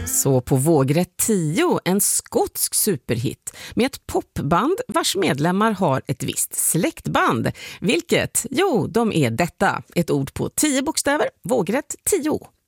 Så på vågrätt 10, en skotsk superhit med ett popband vars medlemmar har ett visst släktband. Vilket? Jo, de är detta. Ett ord på 10 bokstäver, vågrätt 10.